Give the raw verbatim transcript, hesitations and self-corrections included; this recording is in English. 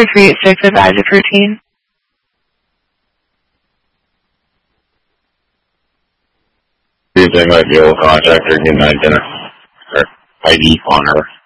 number three eight six, advise of routine. Using like the old contractor, get an identity or I D on her.